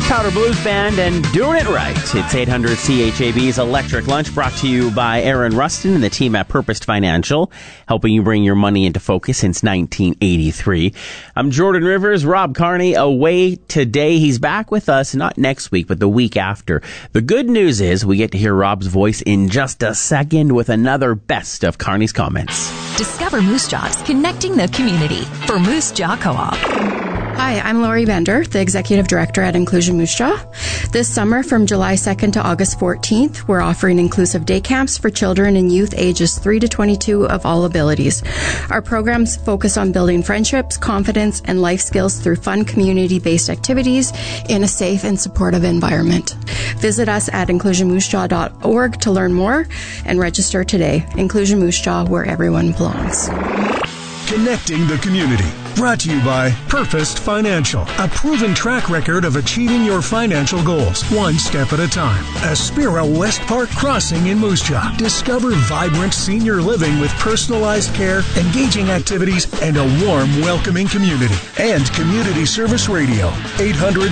Powder Blues Band and Doing It Right. It's 800 CHAB's Electric Lunch, brought to you by Aaron Rustin and the team at Purposed Financial, helping you bring your money into focus since 1983. I'm Jordan Rivers. Rob Carney away today. He's back with us, not next week, but the week after. The good news is we get to hear Rob's voice in just a second with another best of Carney's comments. Discover Moose Jaw's connecting the community for Moose Jaw Co-op. Hi, I'm Lori Bender, the Executive Director at Inclusion Moose Jaw. This summer, from July 2nd to August 14th, we're offering inclusive day camps for children and youth ages 3 to 22 of all abilities. Our programs focus on building friendships, confidence, and life skills through fun community-based activities in a safe and supportive environment. Visit us at inclusionmoosejaw.org to learn more and register today. Inclusion Moose Jaw, where everyone belongs. Connecting the community. Brought to you by Purposed Financial, a proven track record of achieving your financial goals, one step at a time. Aspira West Park Crossing in Moose Jaw. Discover vibrant senior living with personalized care, engaging activities, and a warm, welcoming community. And Community Service Radio, 800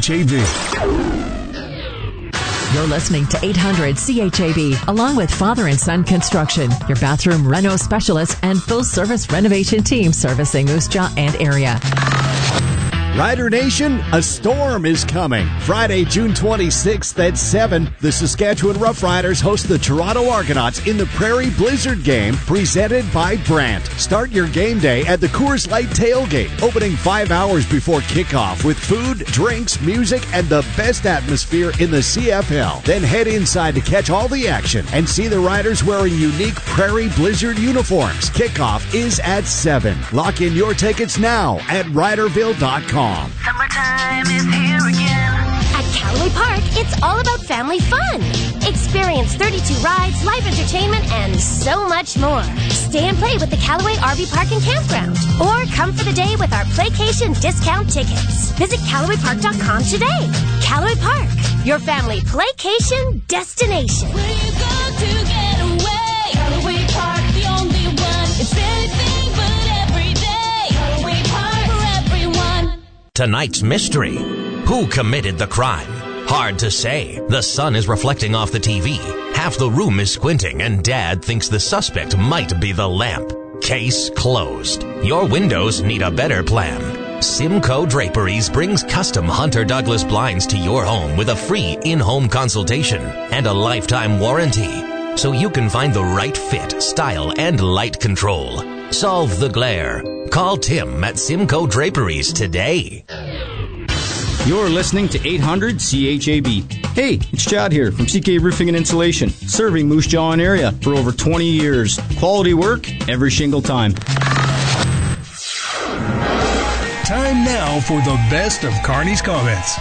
CHAB. You're listening to 800 CHAB, along with Father and Son Construction, your bathroom reno specialist and full-service renovation team servicing Moose Jaw and area. Rider Nation, a storm is coming. Friday, June 26th at 7, the Saskatchewan Roughriders host the Toronto Argonauts in the Prairie Blizzard game, presented by Brandt. Start your game day at the Coors Light Tailgate, opening 5 hours before kickoff with food, drinks, music, and the best atmosphere in the CFL. Then head inside to catch all the action and see the Riders wearing unique Prairie Blizzard uniforms. Kickoff is at 7. Lock in your tickets now at Riderville.com. Summertime is here again. At Callaway Park, it's all about family fun. Experience 32 rides, live entertainment, and so much more. Stay and play with the Callaway RV Park and Campground. Or come for the day with our Playcation discount tickets. Visit CallawayPark.com today. Callaway Park, your family Playcation destination. Where you go to get away? Callaway Park, the only one. It's anything but every day. Callaway Park for everyone. Tonight's mystery. Who committed the crime? Hard to say. The sun is reflecting off the TV. Half the room is squinting, and Dad thinks the suspect might be the lamp. Case closed. Your windows need a better plan. Simcoe Draperies brings custom Hunter Douglas blinds to your home with a free in-home consultation and a lifetime warranty, so you can find the right fit, style, and light control. Solve the glare. Call Tim at Simcoe Draperies today. You're listening to 800 CHAB. Hey, it's Chad here from CK Roofing and Insulation, serving Moose Jaw and area for over 20 years. Quality work every single time. Time now for the best of Carney's comments.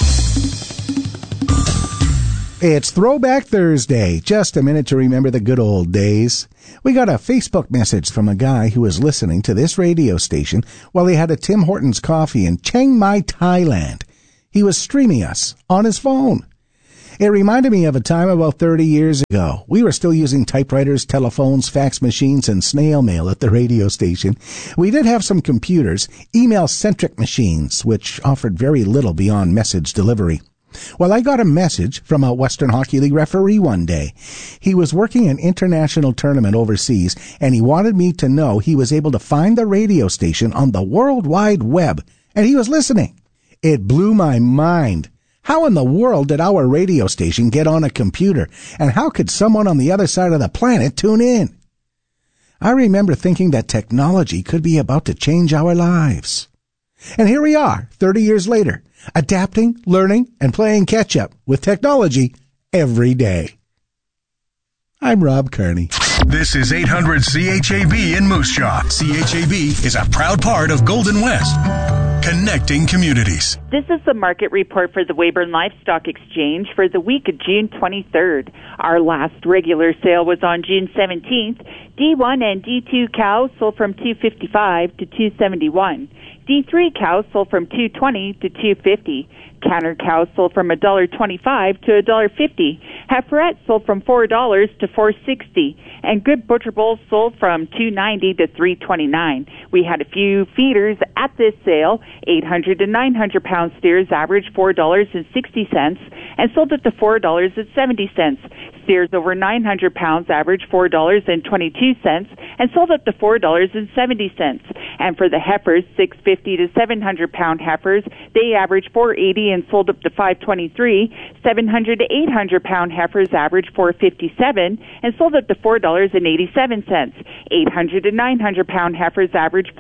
It's Throwback Thursday. Just a minute to remember the good old days. We got a Facebook message from a guy who was listening to this radio station while he had a Tim Hortons coffee in Chiang Mai, Thailand. He was streaming us on his phone. It reminded me of a time about 30 years ago. We were still using typewriters, telephones, fax machines, and snail mail at the radio station. We did have some computers, email-centric machines, which offered very little beyond message delivery. Well, I got a message from a Western Hockey League referee one day. He was working an international tournament overseas, and he wanted me to know he was able to find the radio station on the World Wide Web, and he was listening. It blew my mind. How in the world did our radio station get on a computer, and how could someone on the other side of the planet tune in? I remember thinking that technology could be about to change our lives. And here we are, 30 years later, adapting, learning, and playing catch-up with technology every day. I'm Rob Kearney. This is 800 CHAB in Moose Jaw. CHAB is a proud part of Golden West, connecting communities. This is the market report for the Weyburn Livestock Exchange for the week of June 23rd. Our last regular sale was on June 17th. D1 and D2 cows sold from $2.55 to $2.71. D3 cows sold from $2.20 to $2.50. Canner cows sold from $1.25 to $1.50. Heiferettes sold from $4 to $4.60. And good butcher bulls sold from $2.90 to $3.29. We had a few feeders at this sale. 800 to 900 pound steers averaged $4.60 and sold at the $4.70. Steers over 900 pounds averaged $4.22 and sold at the $4.70. And for the heifers, 650 to 700 pound heifers, they averaged $4.80 and sold up to $5.23. 700 to 800 pound heifers averaged $4.57 and sold up to $4.87. 800 to 900 pound heifers averaged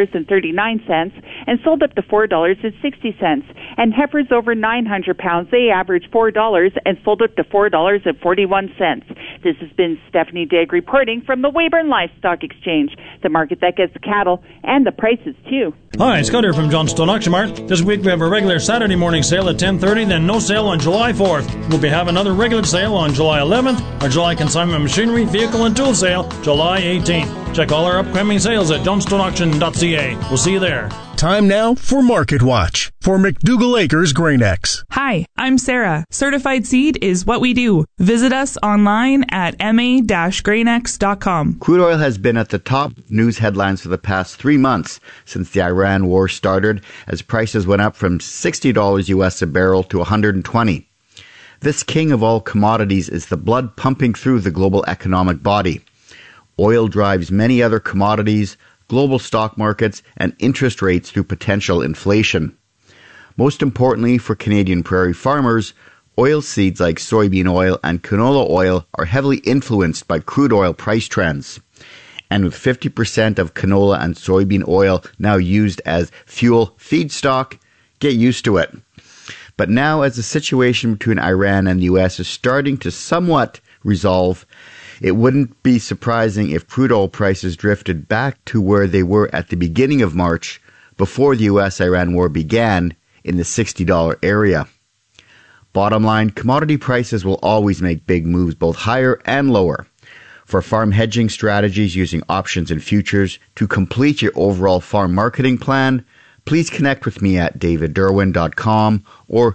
$4.39 and sold up to $4.60. And heifers over 900 pounds, they averaged $4 and sold up to $4.41. This has been Stephanie Digg reporting from the Weyburn Livestock Exchange, the market that gets the cattle and the prices too. Hi, Scott here from Johnstone Auction Mart. This week we have a regular Saturday morning sale at 10:30, then no sale on July 4th. We'll be having another regular sale on July 11th, our July consignment machinery, vehicle and tool sale, July 18th. Check all our upcoming sales at johnstoneauction.ca. We'll see you there. Time now for Market Watch for McDougall Acres GrainX. Hi, I'm Sarah. Certified seed is what we do. Visit us online at ma-grainx.com. Crude oil has been at the top news headlines for the past 3 months since the Iran war started, as prices went up from $60 US a barrel to $120. This king of all commodities is the blood pumping through the global economic body. Oil drives many other commodities, global stock markets, and interest rates through potential inflation. Most importantly for Canadian prairie farmers, oil seeds like soybean oil and canola oil are heavily influenced by crude oil price trends. And with 50% of canola and soybean oil now used as fuel feedstock, get used to it. But now, as the situation between Iran and the U.S. is starting to somewhat resolve, it wouldn't be surprising if crude oil prices drifted back to where they were at the beginning of March, before the U.S.-Iran war began, in the $60 area. Bottom line, commodity prices will always make big moves, both higher and lower. For farm hedging strategies using options and futures to complete your overall farm marketing plan, please connect with me at davidderwin.com or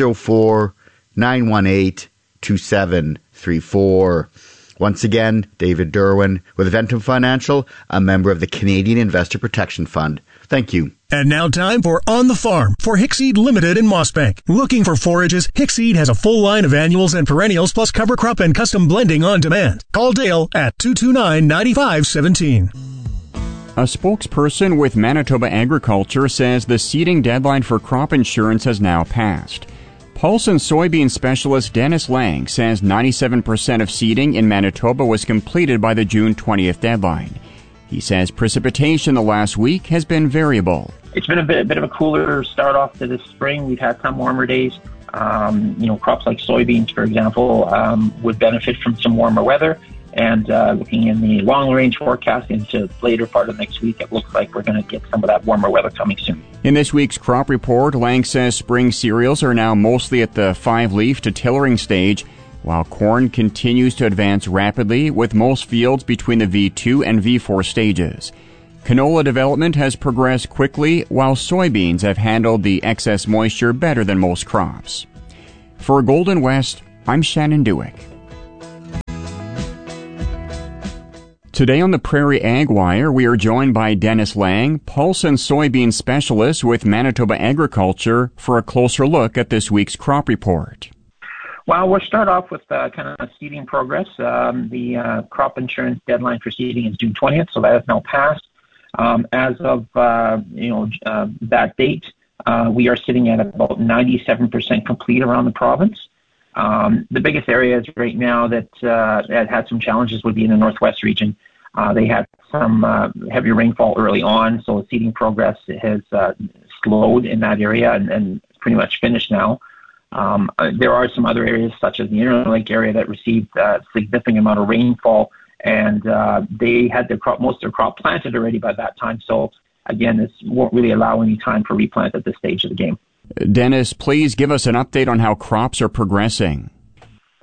204-918-2734. Once again, David Derwin with Ventum Financial, a member of the Canadian Investor Protection Fund. Thank you. And now time for On the Farm for Hickseed Limited in Mossbank. Looking for forages? Hickseed has a full line of annuals and perennials plus cover crop and custom blending on demand. Call Dale at 229-9517. A spokesperson with Manitoba Agriculture says the seeding deadline for crop insurance has now passed. Pulse and soybean specialist Dennis Lang says 97% of seeding in Manitoba was completed by the June 20th deadline. He says precipitation the last week has been variable. It's been a bit of a cooler start off to this spring. We've had some warmer days. Crops like soybeans, for example, would benefit from some warmer weather. And looking in the long-range forecast into the later part of next week, it looks like we're going to get some of that warmer weather coming soon. In this week's crop report, Lang says spring cereals are now mostly at the 5-leaf to tillering stage, while corn continues to advance rapidly with most fields between the V2 and V4 stages. Canola development has progressed quickly, while soybeans have handled the excess moisture better than most crops. For Golden West, I'm Shannon Dewick. Today on the Prairie Ag Wire, we are joined by Dennis Lang, pulse and soybean specialist with Manitoba Agriculture, for a closer look at this week's crop report. Well, we'll start off with kind of seeding progress. The crop insurance deadline for seeding is June 20th, so that has now passed. As of that date, we are sitting at about 97% complete around the province. The biggest areas right now that had some challenges would be in the Northwest region. They had some heavy rainfall early on, so seeding progress has slowed in that area and pretty much finished now. There are some other areas, such as the Interlake area, that received a significant amount of rainfall, and they had most of their crop planted already by that time. So, again, this won't really allow any time for replant at this stage of the game. Dennis, please give us an update on how crops are progressing.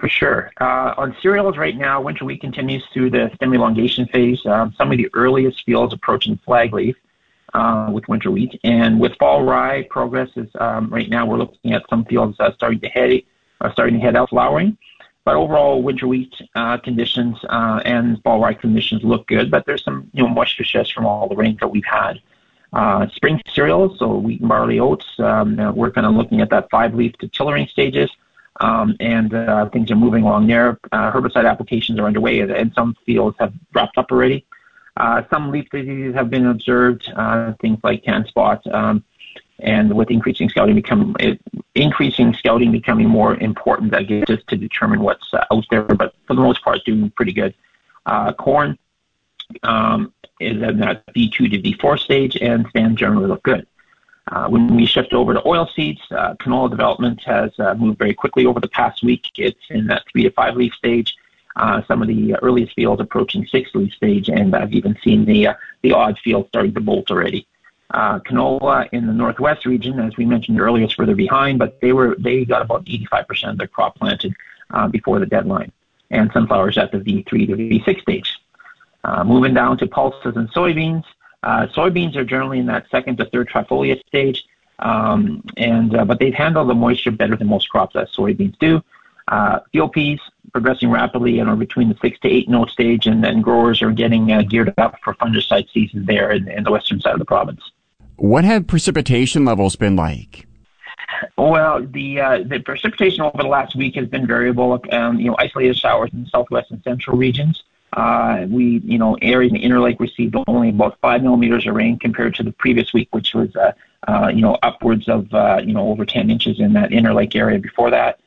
For sure. On cereals right now, winter wheat continues through the stem elongation phase. Some of the earliest fields approaching flag leaf with winter wheat. And with fall rye, progress is right now we're looking at some fields starting to head out flowering. But overall, winter wheat conditions and fall rye conditions look good. But there's some moisture stress from all the rains that we've had. Spring cereals, so wheat and barley, oats, we're kind of looking at that 5-leaf to tillering stages. And things are moving along there. Herbicide applications are underway, and some fields have wrapped up already. Some leaf diseases have been observed, things like tan spot, and with increasing scouting becoming more important, that gets us to determine what's out there. But for the most part, doing pretty good. Corn is in that V2 to V4 stage, and stands generally look good. When we shift over to oilseeds, canola development has moved very quickly over the past week. It's in that 3 to 5 leaf stage. Some of the earliest fields approaching 6-leaf stage, and I've even seen the odd field starting to bolt already. Canola in the northwest region, as we mentioned earlier, is further behind, but they got about 85% of their crop planted before the deadline. And sunflowers at the V3 to V6 stage. Moving down to pulses and soybeans. Soybeans are generally in that 2nd to 3rd trifoliate stage, but they've handled the moisture better than most crops as soybeans do. Field peas progressing rapidly and are between the 6 to 8 note stage, and then growers are getting geared up for fungicide season there in the western side of the province. What have precipitation levels been like? Well, the precipitation over the last week has been variable. Isolated showers in the southwest and central regions. Areas in the Inner Lake received only about 5 millimeters of rain compared to the previous week, which was, upwards of, over 10 inches in that Inner Lake area before that.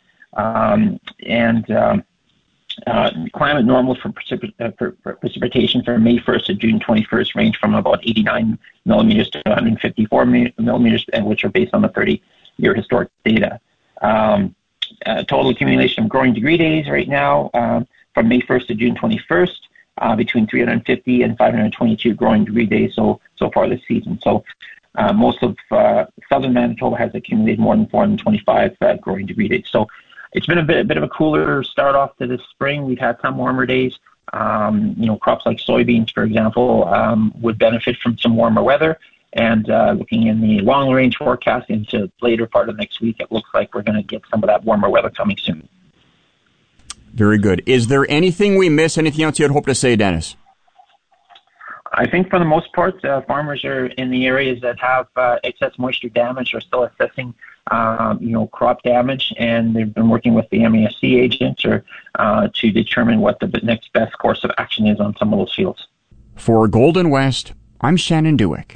Climate normals for precipitation from May 1st to June 21st range from about 89 millimeters to 154 millimeters, which are based on the 30-year historic data. Total accumulation of growing degree days right now from May 1st to June 21st, between 350 and 522 growing degree days so far this season. So most of southern Manitoba has accumulated more than 425 growing degree days. So it's been a bit of a cooler start off to this spring. We've had some warmer days. Crops like soybeans, for example, would benefit from some warmer weather. And looking in the long-range forecast into later part of next week, it looks like we're going to get some of that warmer weather coming soon. Very good. Is there anything we miss? Anything else you'd hope to say, Dennis? I think for the most part, farmers are in the areas that have excess moisture damage are still assessing, crop damage, and they've been working with the MASC agents to determine what the next best course of action is on some of those fields. For Golden West, I'm Shannon Dewick.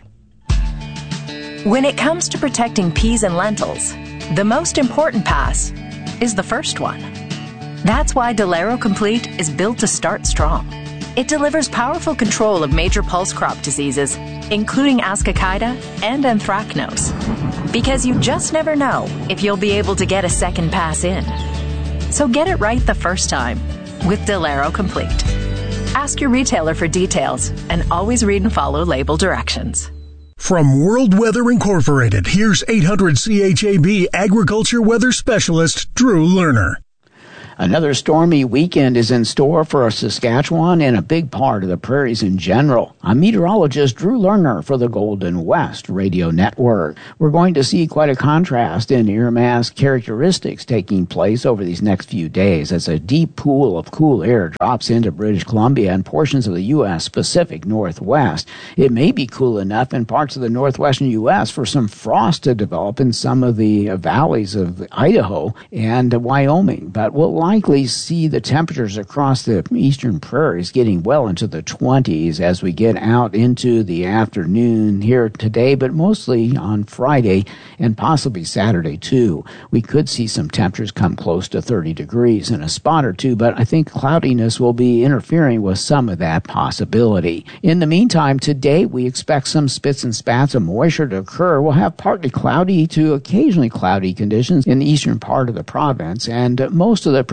When it comes to protecting peas and lentils, the most important pass is the first one. That's why Delero Complete is built to start strong. It delivers powerful control of major pulse crop diseases, including Ascochyta and Anthracnose. Because you just never know if you'll be able to get a second pass in. So get it right the first time with Delero Complete. Ask your retailer for details and always read and follow label directions. From World Weather Incorporated, here's 800 CHAB Agriculture Weather Specialist Drew Lerner. Another stormy weekend is in store for Saskatchewan and a big part of the prairies in general. I'm meteorologist Drew Lerner for the Golden West Radio Network. We're going to see quite a contrast in air mass characteristics taking place over these next few days as a deep pool of cool air drops into British Columbia and portions of the U.S. Pacific Northwest. It may be cool enough in parts of the northwestern U.S. for some frost to develop in some of the valleys of Idaho and Wyoming, but we'll likely see the temperatures across the eastern prairies getting well into the 20s as we get out into the afternoon here today, but mostly on Friday and possibly Saturday too. We could see some temperatures come close to 30 degrees in a spot or two, but I think cloudiness will be interfering with some of that possibility. In the meantime, today we expect some spits and spats of moisture to occur. We'll have partly cloudy to occasionally cloudy conditions in the eastern part of the province, and most of the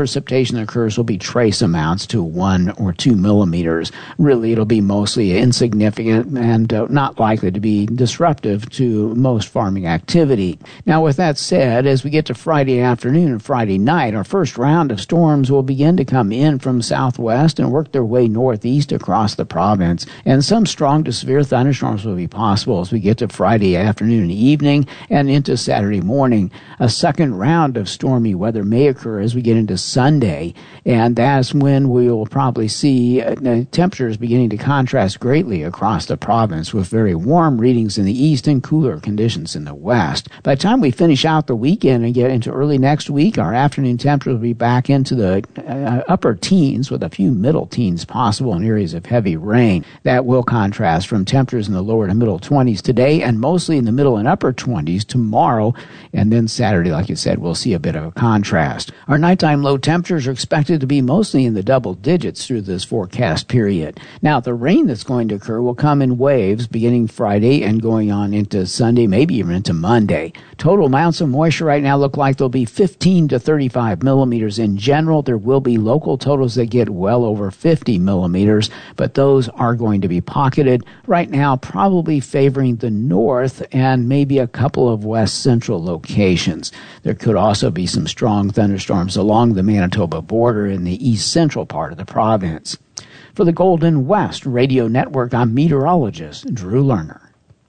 precipitation that occurs will be trace amounts to 1 or 2 millimeters. Really, it'll be mostly insignificant and not likely to be disruptive to most farming activity. Now, with that said, as we get to Friday afternoon and Friday night, our first round of storms will begin to come in from southwest and work their way northeast across the province. And some strong to severe thunderstorms will be possible as we get to Friday afternoon and evening and into Saturday morning. A second round of stormy weather may occur as we get into Sunday, and that's when we will probably see temperatures beginning to contrast greatly across the province, with very warm readings in the east and cooler conditions in the west. By the time we finish out the weekend and get into early next week, our afternoon temperatures will be back into the upper teens, with a few middle teens possible in areas of heavy rain. That will contrast from temperatures in the lower to middle 20s today and mostly in the middle and upper 20s tomorrow. And then Saturday, like I said, we'll see a bit of a contrast. Our nighttime low temperatures are expected to be mostly in the double digits through this forecast period. Now, the rain that's going to occur will come in waves beginning Friday and going on into Sunday, maybe even into Monday. Total amounts of moisture right now look like they'll be 15 to 35 millimeters in general. There will be local totals that get well over 50 millimeters, but those are going to be pocketed. Right now, probably favoring the north and maybe a couple of west central locations. There could also be some strong thunderstorms along the Manitoba border in the east central part of the province. For the Golden West Radio Network, I'm meteorologist Drew Lerner.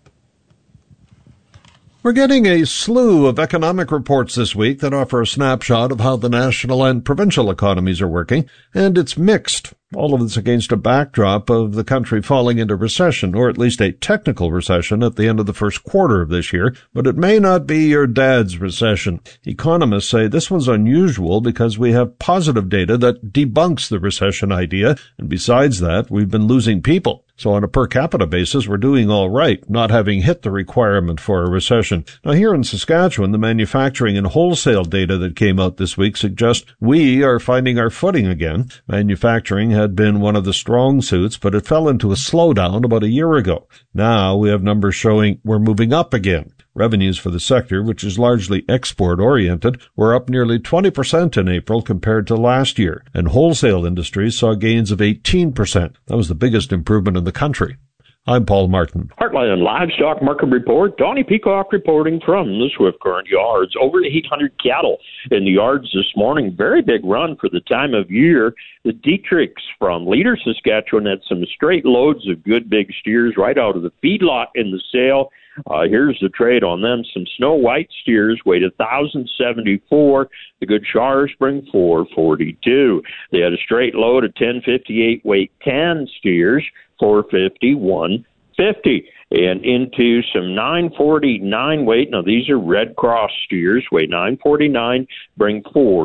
We're getting a slew of economic reports this week that offer a snapshot of how the national and provincial economies are working, and it's mixed. All of this against a backdrop of the country falling into recession, or at least a technical recession at the end of the first quarter of this year, but it may not be your dad's recession. Economists say this one's unusual because we have positive data that debunks the recession idea, and besides that, we've been losing people. So on a per capita basis, we're doing all right, not having hit the requirement for a recession. Now here in Saskatchewan, the manufacturing and wholesale data that came out this week suggest we are finding our footing again. Manufacturing had been one of the strong suits, but it fell into a slowdown about a year ago. Now we have numbers showing we're moving up again. Revenues for the sector, which is largely export-oriented, were up nearly 20% in April compared to last year, and wholesale industries saw gains of 18%. That was the biggest improvement in the country. I'm Paul Martin. Heartland Livestock Market Report. Donnie Peacock reporting from the Swift Current Yards. Over 800 cattle in the yards this morning. Very big run for the time of year. The Dietrichs from Leader, Saskatchewan had some straight loads of good big steers right out of the feedlot in the sale. Here's the trade on them. Some Snow White steers weighed 1,074. The good Shars bring 442. They had a straight load of 1058 weight tan steers, 450, 150. And into some 949 weight. Now, these are Red Cross steers, weigh 949, bring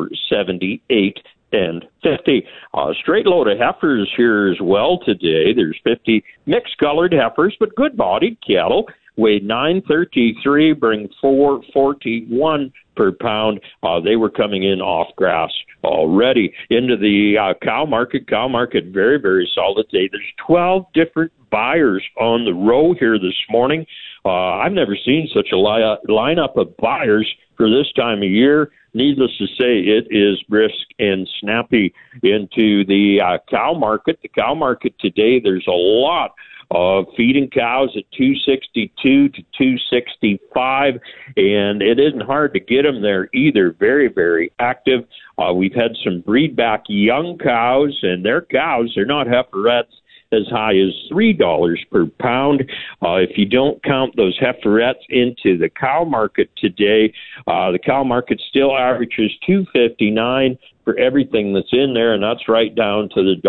478 and 50. Straight load of heifers here as well today. There's 50 mixed-colored heifers, but good-bodied cattle. Weighed 933, bring 441 per pound. They were coming in off grass already. Into the cow market. Cow market very, very solid today. There's 12 different buyers on the row here this morning. I've never seen such a lineup of buyers for this time of year. Needless to say, it is brisk and snappy into the cow market. The cow market today, there's a lot of feeding cows at 262 to 265, and it isn't hard to get them there either. Very, very active. We've had some breed back young cows, and their cows, they're not heiferettes, as high as $3 per pound. If you don't count those heiferettes into the cow market today, the cow market still averages $259 for everything that's in there, and that's right down to the